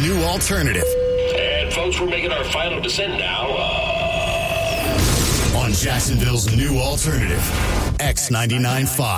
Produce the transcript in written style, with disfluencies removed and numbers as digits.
new alternative. And folks, we're making our final descent now. On Jacksonville's new alternative, X99.5.